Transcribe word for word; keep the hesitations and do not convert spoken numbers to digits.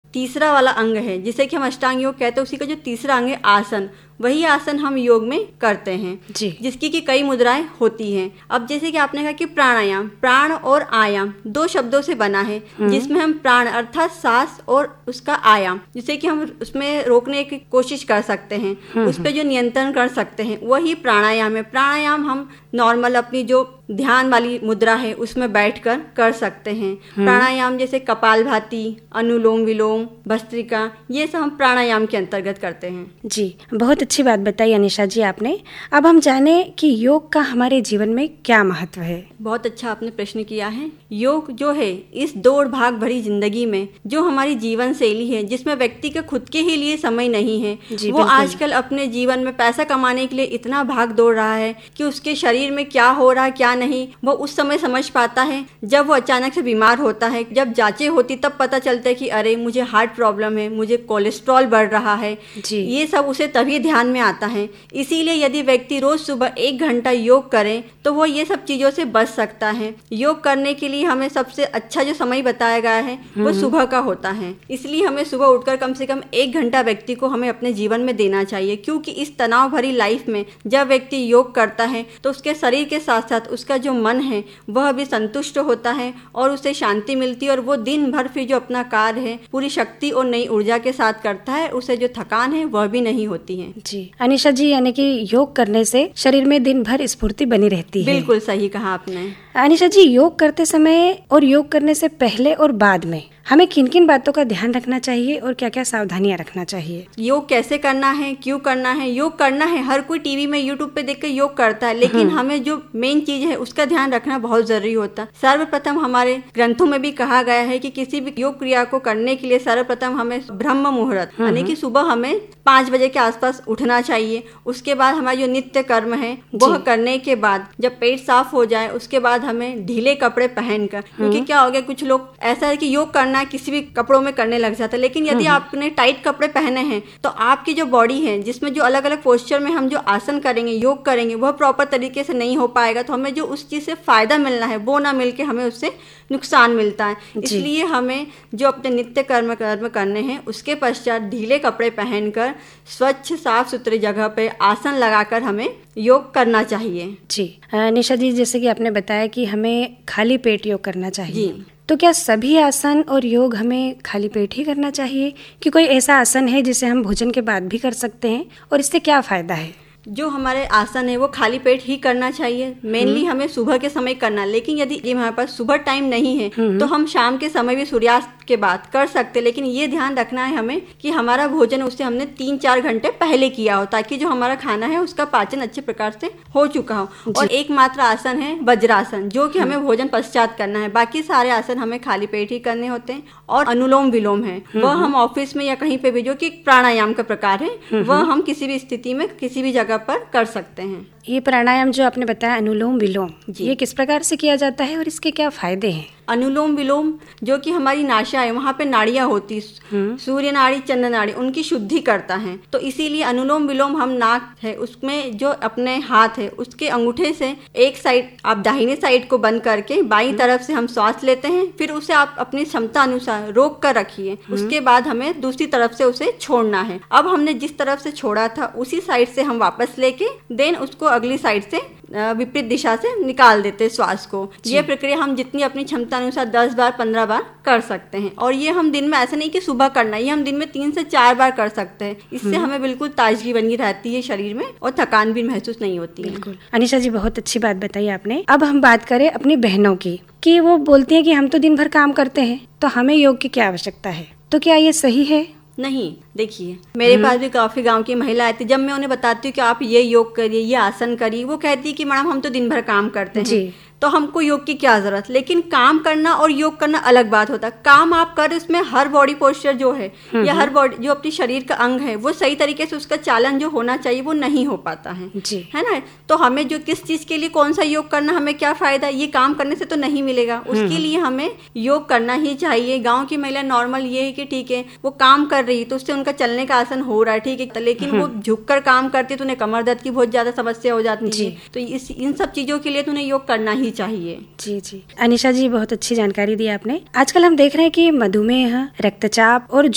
तीसरा वाला अंग है जिसे कि हम अष्टांग योग कहते हैं, उसी का जो तीसरा अंग है आसन, वही आसन हम योग में करते हैं जी। जिसकी की कई मुद्राएं होती हैं। अब जैसे कि आपने कहा कि प्राणायाम, प्राण और आयाम दो शब्दों से बना है, जिसमें हम प्राण अर्थात सांस और उसका आयाम जिसे कि हम उसमें रोकने की कोशिश कर सकते हैं, उस पर जो नियंत्रण कर सकते हैं, वही प्राणायाम है। प्राणायाम हम नॉर्मल अपनी जो ध्यान वाली मुद्रा है उसमें बैठकर कर सकते हैं। प्राणायाम जैसे कपालभाति, अनुलोम विलोम, भस्त्रिका, ये सब हम प्राणायाम के अंतर्गत करते हैं। जी, बहुत अच्छी बात बताई अनिशा जी आपने। अब हम जाने कि योग का हमारे जीवन में क्या महत्व है। बहुत अच्छा आपने प्रश्न किया है। योग जो है इस दौड़ भाग भरी जिंदगी में जो हमारी जीवन शैली है, जिसमें व्यक्ति के खुद के ही लिए समय नहीं है, वो आजकल अपने जीवन में पैसा कमाने के लिए इतना भाग दौड़ रहा है कि उसके शरीर में क्या हो रहा है क्या नहीं वो उस समय समझ पाता है जब वो अचानक से बीमार होता है। जब जांचें होती तब पता चलता है कि अरे मुझे हार्ट प्रॉब्लम है, मुझे कोलेस्ट्रॉल बढ़ रहा है जी। ये सब उसे तभी ध्यान में आता है। इसीलिए यदि व्यक्ति रोज सुबह एक घंटा योग करे तो वो ये सब चीजों से बच सकता है। योग करने के लिए हमें सबसे अच्छा जो समय बताया गया है वो सुबह का होता है, इसलिए हमें सुबह उठकर कम से कम एक घंटा व्यक्ति को हमें अपने जीवन में देना चाहिए। क्योंकि इस तनाव भरी लाइफ में जब व्यक्ति योग करता है तो उसके शरीर के साथ साथ उसका जो मन है वह भी संतुष्ट होता है और उसे शांति मिलती है और वो दिन भर फिर जो अपना कार्य है पूरी शक्ति और नई ऊर्जा के साथ करता है, उसे जो थकान है वह भी नहीं होती है। जी अनिशा जी, यानी कि योग करने से शरीर में दिन भर स्फूर्ति बनी रहती है। बिल्कुल सही कहा आपने। अनिशा जी, योग करते समय और योग करने से पहले और बाद में हमें किन किन बातों का ध्यान रखना चाहिए और क्या क्या सावधानियां रखना चाहिए? योग कैसे करना है, क्यों करना है? योग करना है, हर कोई टीवी में यूट्यूब पे देख कर योग करता है, लेकिन हमें जो मेन चीज है उसका ध्यान रखना बहुत जरूरी होता है। सर्वप्रथम हमारे ग्रंथों में भी कहा गया है कि किसी भी योग क्रिया को करने के लिए सर्वप्रथम हमें ब्रह्म मुहूर्त यानी कि सुबह हमें पाँच बजे के आसपास उठना चाहिए। उसके बाद हमारा जो नित्य कर्म है वह करने के बाद जब पेट साफ हो जाए उसके बाद हमें ढीले कपड़े पहनकर, क्योंकि क्या हो गया कुछ लोग ऐसा है कि योग करना किसी भी कपड़ों में करने लग जाता है, लेकिन यदि आपने टाइट कपड़े पहने हैं तो आपकी जो बॉडी है जिसमें जो अलग अलग पोस्चर में हम जो आसन करेंगे, योग करेंगे, वह प्रॉपर तरीके से नहीं हो पाएगा। तो हमें जो उस चीज से फायदा मिलना है वो ना मिलके हमें उससे नुकसान मिलता है। इसलिए हमें जो अपने नित्य कर्म कर्म करने हैं उसके पश्चात ढीले कपड़े पहनकर स्वच्छ साफ सुथरी जगह पे आसन लगाकर हमें योग करना चाहिए। जी निशा जी, जैसे कि आपने बताया कि हमें खाली पेट योग करना चाहिए, तो क्या सभी आसन और योग हमें खाली पेट ही करना चाहिए कि कोई ऐसा आसन है जिसे हम भोजन के बाद भी कर सकते हैं और इससे क्या फायदा है? जो हमारे आसन है वो खाली पेट ही करना चाहिए। मेनली हमें सुबह के समय करना, लेकिन यदि हमारे पास सुबह टाइम नहीं है तो हम शाम के समय भी सूर्यास्त के बाद कर सकते। लेकिन ये ध्यान रखना है हमें कि हमारा भोजन उससे हमने तीन चार घंटे पहले किया हो, ताकि जो हमारा खाना है उसका पाचन अच्छे प्रकार से हो चुका हो। और एकमात्र आसन है वज्रासन, जो कि हमें भोजन पश्चात करना है। बाकी सारे आसन हमें खाली पेट ही करने होते हैं। और अनुलोम विलोम है वह हम ऑफिस में या कहीं पे भी, जो कि प्राणायाम का प्रकार है, वह हम किसी भी स्थिति में किसी भी जगह पर कर सकते हैं। ये प्राणायाम जो आपने बताया अनुलोम विलोम, ये किस प्रकार से किया जाता है और इसके क्या फायदे हैं? अनुलोम विलोम जो कि हमारी नासा है, वहाँ पे नाड़ियाँ होती, सूर्य नाड़ी, चंद्र नाड़ी, उनकी शुद्धि करता है। तो इसीलिए अनुलोम विलोम हम नाक है उसमें जो अपने हाथ है उसके अंगूठे से एक साइड आप दाहिने साइड को बंद करके बाईं तरफ से हम सांस लेते हैं, फिर उसे आप अपनी क्षमता अनुसार रोक कर रखिए। उसके बाद हमें दूसरी तरफ से उसे छोड़ना है। अब हमने जिस तरफ से छोड़ा था उसी साइड से हम वापस लेके देन उसको अगली साइड से विपरीत दिशा से निकाल देते श्वास को। ये प्रक्रिया हम जितनी अपनी क्षमता अनुसार दस बार पंद्रह बार कर सकते हैं। और ये हम दिन में, ऐसा नहीं कि सुबह करना, ये हम दिन में तीन से चार बार कर सकते हैं। इससे हमें बिल्कुल ताजगी बनी रहती है शरीर में और थकान भी महसूस नहीं होती है। बिल्कुल अनिशा जी, बहुत अच्छी बात बताई आपने। अब हम बात करें अपनी बहनों की, कि वो बोलती हैं कि हम तो दिन भर काम करते हैं तो हमें योग की क्या आवश्यकता है, तो क्या ये सही है? नहीं, देखिए मेरे पास भी काफी गांव की महिला आती, जब मैं उन्हें बताती हूँ कि आप ये योग करिए, ये आसन करिए, वो कहती है कि मैडम हम तो दिन भर काम करते हैं तो हमको योग की क्या जरूरत। लेकिन काम करना और योग करना अलग बात होता है। काम आप कर, उसमें हर बॉडी पोस्चर जो है या हर बॉडी जो अपनी शरीर का अंग है वो सही तरीके से उसका चालन जो होना चाहिए वो नहीं हो पाता है जी। है ना। तो हमें जो किस चीज के लिए कौन सा योग करना, हमें क्या फायदा, ये काम करने से तो नहीं मिलेगा। उसके लिए हमें योग करना ही चाहिए। गाँव की महिला नॉर्मल ये है कि ठीक है वो काम कर रही है तो उससे उनका चलने का आसन हो रहा है, ठीक है, लेकिन वो झुक कर काम करती है तो उन्हें कमर दर्द की बहुत ज्यादा समस्या हो जाती है। तो इस इन सब चीजों के लिए तो उन्हें योग करना ही चाहिए। जी जी अनिशा जी, बहुत अच्छी जानकारी दी आपने। आजकल हम देख रहे हैं कि मधुमेह, रक्तचाप और